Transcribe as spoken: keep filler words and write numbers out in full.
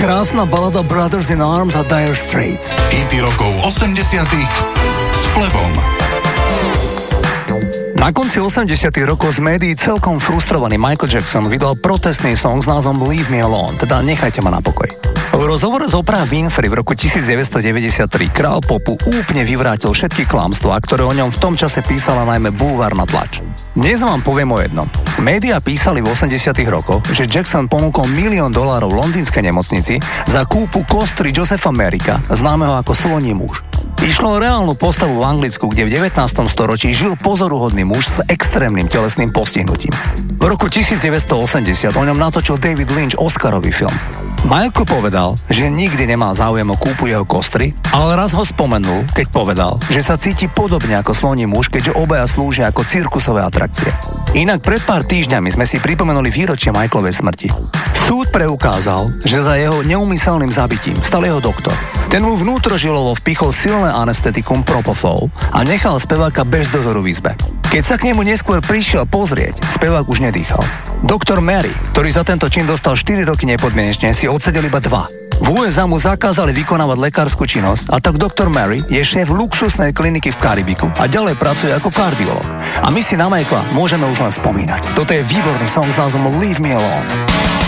Krásna balada Brothers in Arms a Dire Straits. Hity rokov osemdesiatych s Flebom. Na konci osemdesiatych rokov z médií celkom frustrovaný Michael Jackson vydal protestný song s názvom Leave Me Alone, teda Nechajte ma na pokoj. V rozhovore z Oprah Winfrey v roku devätnásťstodeväťdesiattri král popu úplne vyvrátil všetky klamstvá, ktoré o ňom v tom čase písala najmä bulvárna tlač. Dnes vám poviem o jednom. Média písali v osemdesiatych rokoch, že Jackson ponúkol milión dolárov londýnskej nemocnici za kúpu kostry Josepha Merricka, známeho ako Sloní muž. Išlo o reálnu postavu v Anglicku, kde v devätnástom storočí žil pozoruhodný muž s extrémnym telesným postihnutím. V roku devätnásťstoosemdesiat o ňom natočil David Lynch Oscarový film. Michael povedal, že nikdy nemá záujem o kúpu jeho kostry, ale raz ho spomenul, keď povedal, že sa cíti podobne ako sloní muž, keďže obaja slúžia ako cirkusové atrakcie. Inak pred pár týždňami sme si pripomenuli výročie Michaelovej smrti. Súd preukázal, že za jeho neúmyselným zabitím stal jeho doktor. Ten mu vnútrožilovo vpichol silné anestetikum propofol a nechal speváka bez dozoru v izbe. Keď sa k nemu neskôr prišiel pozrieť, spevák už nedýchal. Doktor Mary, ktorý za tento čin dostal štyri roky nepodmienečne, si odsedel iba dva. V ú es á mu zakázali vykonávať lekárskú činnosť a tak doktor Mary je šéf luxusnej kliniky v Karibiku a ďalej pracuje ako kardiolog. A my si na Michaela môžeme už len spomínať. Toto je výborný song s názvom Leave Me Alone.